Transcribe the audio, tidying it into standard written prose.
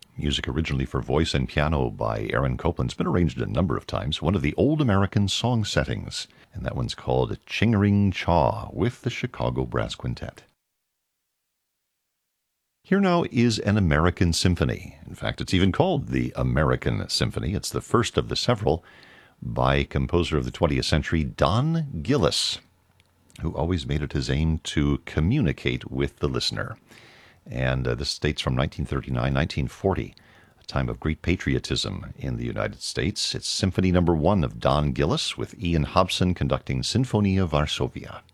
Music originally for voice and piano by Aaron Copland. It's been arranged a number of times. One of the old American song settings. And that one's called Ching-a-Ring Chaw with the Chicago Brass Quintet. Here now is an American symphony. In fact, it's even called the American Symphony. It's the first of the several by composer of the 20th century, Don Gillis, who always made it his aim to communicate with the listener. And this dates from 1939, 1940, a time of great patriotism in the United States. It's Symphony No. 1 of Don Gillis with Ian Hobson conducting Sinfonia Varsovia.